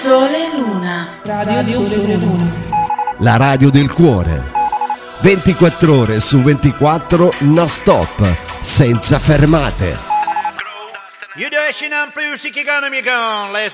Sole e Luna. Radio Sole e Luna. La radio del cuore. 24 ore su 24 non stop, senza fermate. You do it, and plus, you can, let's